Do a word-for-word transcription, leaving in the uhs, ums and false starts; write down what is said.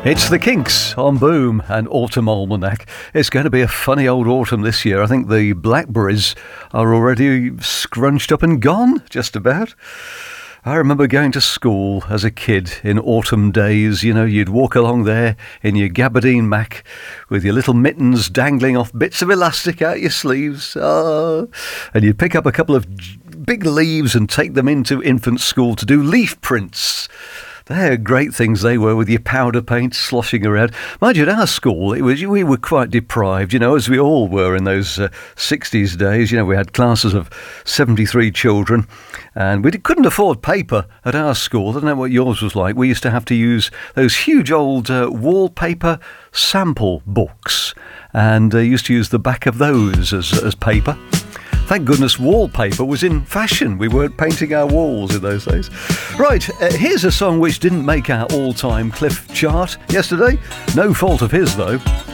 It's the Kinks on Boom and Autumn Almanac. It's going to be a funny old autumn this year. I think the blackberries are already scrunched up and gone, just about. I remember going to school as a kid in autumn days. You know, you'd walk along there in your gabardine mac with your little mittens dangling off bits of elastic out your sleeves. Oh, and you'd pick up a couple of big leaves and take them into infant school to do leaf prints. They're great things they were, with your powder paint sloshing around. Mind you, at our school, it was we were quite deprived, you know, as we all were in those uh, sixties days. You know, we had classes of seventy-three children, and we couldn't afford paper at our school. I don't know what yours was like. We used to have to use those huge old uh, wallpaper sample books, and uh, used to use the back of those as, as paper. Thank goodness wallpaper was in fashion. We weren't painting our walls in those days. Right, uh, here's a song which didn't make our all-time Cliff chart yesterday. No fault of his, though.